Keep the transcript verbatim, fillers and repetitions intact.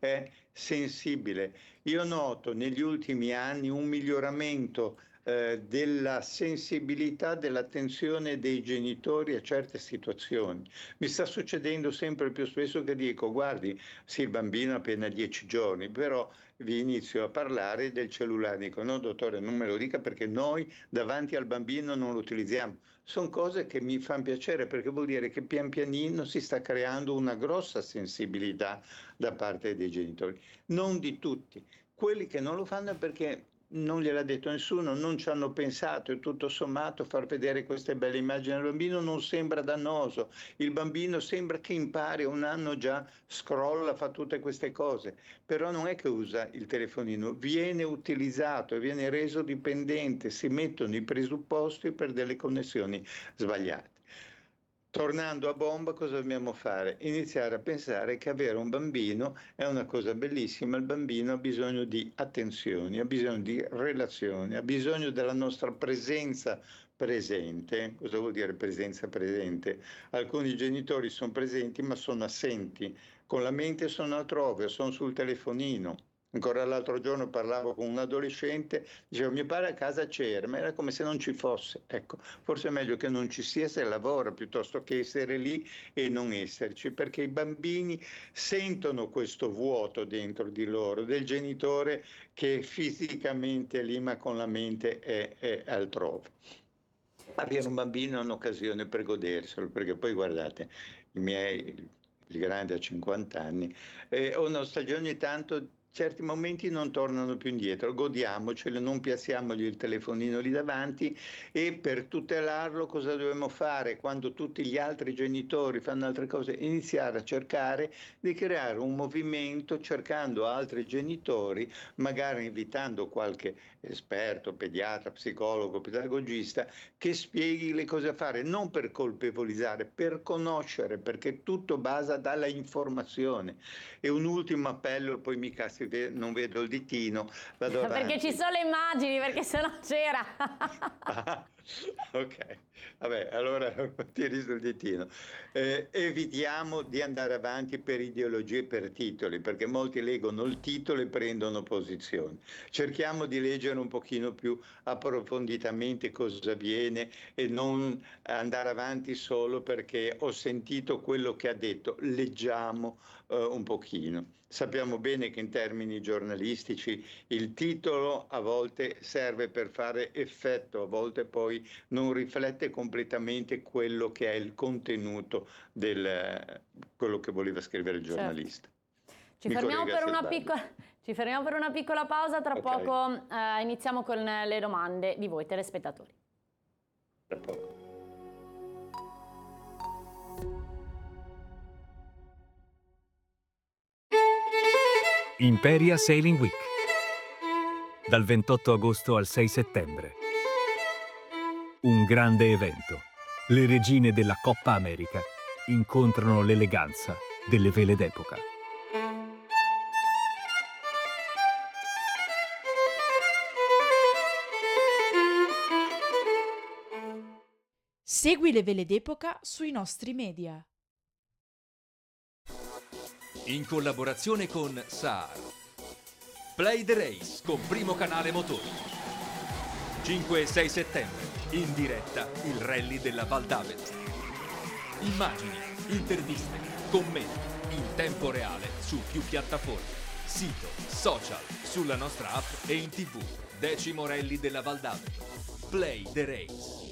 è sensibile. Io noto negli ultimi anni un miglioramento eh, della sensibilità, dell'attenzione dei genitori a certe situazioni. Mi sta succedendo sempre più spesso che dico, guardi, sì, il bambino ha appena dieci giorni, però vi inizio a parlare del cellulare. Dico, no dottore, non me lo dica perché noi davanti al bambino non lo utilizziamo. Sono cose che mi fanno piacere perché vuol dire che pian pianino si sta creando una grossa sensibilità da parte dei genitori. Non di tutti. Quelli che non lo fanno è perché non gliel'ha detto nessuno, non ci hanno pensato e tutto sommato far vedere queste belle immagini al bambino non sembra dannoso. Il bambino sembra che impari, a un anno già scrolla, fa tutte queste cose, però non è che usa il telefonino, viene utilizzato e viene reso dipendente, si mettono i presupposti per delle connessioni sbagliate. Tornando a bomba, cosa dobbiamo fare? Iniziare a pensare che avere un bambino è una cosa bellissima. Il bambino ha bisogno di attenzioni, ha bisogno di relazioni, ha bisogno della nostra presenza presente. Cosa vuol dire presenza presente? Alcuni genitori sono presenti ma sono assenti, con la mente sono altrove, sono sul telefonino. Ancora l'altro giorno parlavo con un adolescente, dicevo mio padre a casa c'era, ma era come se non ci fosse. Ecco, forse è meglio che non ci sia se lavora piuttosto che essere lì e non esserci, perché i bambini sentono questo vuoto dentro di loro, del genitore che fisicamente è lì ma con la mente è, è altrove. Avere un bambino è un'occasione per goderselo, perché poi guardate, i miei, il grande ha cinquanta anni, eh, ho nostalgia ogni tanto, certi momenti non tornano più indietro, godiamocelo, non piazziamogli il telefonino lì davanti e per tutelarlo cosa dobbiamo fare quando tutti gli altri genitori fanno altre cose? Iniziare a cercare di creare un movimento cercando altri genitori, magari invitando qualche esperto, pediatra, psicologo, pedagogista, che spieghi le cose da fare, non per colpevolizzare, per conoscere, perché tutto basa dalla informazione. E un ultimo appello, poi mica si vede, non vedo il ditino, vado avanti. Perché ci sono le immagini, perché sennò c'era. Ah, ok, vabbè, allora tiri sul ditino. Eh, evitiamo di andare avanti per ideologie e per titoli, perché molti leggono il titolo e prendono posizione. Cerchiamo di leggere un pochino più approfonditamente cosa avviene e non andare avanti solo perché ho sentito quello che ha detto. Leggiamo eh, un pochino. Sappiamo bene che in termini giornalistici il titolo a volte serve per fare effetto, a volte poi non riflette completamente quello che è il contenuto del quello che voleva scrivere il giornalista. Ci Mi fermiamo, corregga per se una sbaglio. piccola, ci fermiamo per una piccola pausa, tra Ok. poco eh, iniziamo con le domande di voi telespettatori. Tra poco. Imperia Sailing Week, dal ventotto agosto al sei settembre. Un grande evento. Le regine della Coppa America incontrano l'eleganza delle vele d'epoca. Segui le vele d'epoca sui nostri media. In collaborazione con Saar. Play the Race con Primo Canale Motori. cinque e sei settembre, in diretta il rally della Val d'Avelst. Immagini, interviste, commenti, in tempo reale su più piattaforme. Sito, social, sulla nostra app e in tv. Decimo rally della Val d'Avelst. Play the Race.